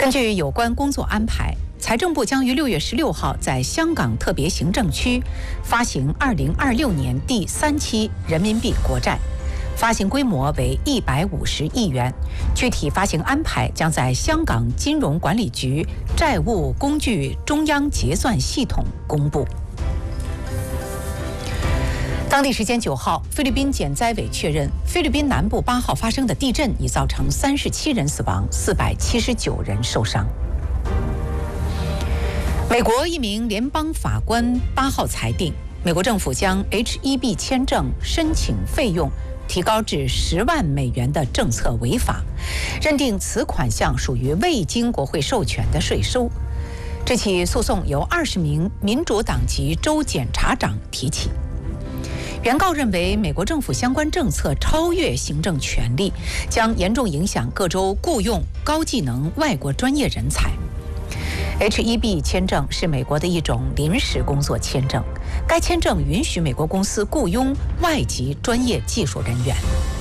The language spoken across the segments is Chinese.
根据有关工作安排，财政部将于6月16号在香港特别行政区发行2026年第3期人民币国债，发行规模为150亿元。具体发行安排将在香港金融管理局债务工具中央结算系统公布。当地时间9号，菲律宾减灾委确认，菲律宾南部8号发生的地震已造成37人死亡，479人受伤。美国一名联邦法官8号裁定，美国政府将 H-1B 签证申请费用提高至10万美元的政策违法，认定此款项属于未经国会授权的税收。这起诉讼由20名民主党籍州检察长提起。原告认为，美国政府相关政策超越行政权力，将严重影响各州雇用高技能外国专业人才。H-1B 签证是美国的一种临时工作签证，该签证允许美国公司雇佣外籍专业技术人员。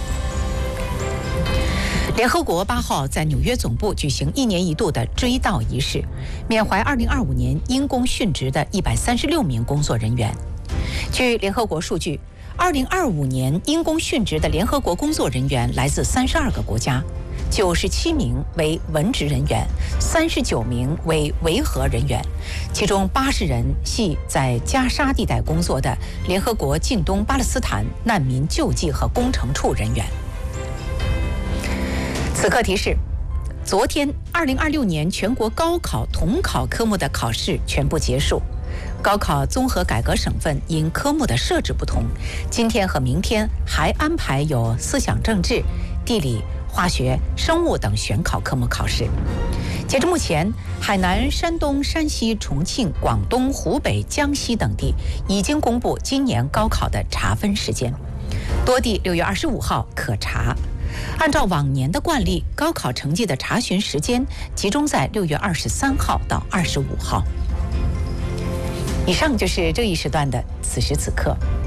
联合国8号在纽约总部举行1年1度的追悼仪式，缅怀2025年因公殉职的136名工作人员。据联合国数据，2025年因公殉职的联合国工作人员来自32个国家，97名为文职人员，39名为维和人员，其中80人系在加沙地带工作的联合国近东巴勒斯坦难民救济和工程处人员。此刻提示：昨天2026年全国高考统考科目的考试全部结束。高考综合改革省份因科目的设置不同，今天和明天还安排有思想政治、地理、化学、生物等选考科目考试。截至目前，海南、山东、山西、重庆、广东、湖北、江西等地已经公布今年高考的查分时间，多地6月25号可查。按照往年的惯例，高考成绩的查询时间集中在6月23号到25号。以上就是这一时段的此时此刻。